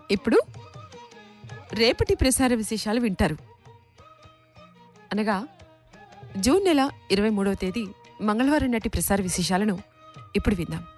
ఇప్పుడు రేపటి ప్రసార విశేషాలు వింటారు. అనగా జూన్ నెల 23వ తేదీ మంగళవారం నాటి ప్రసార విశేషాలను ఇప్పుడు విందాం.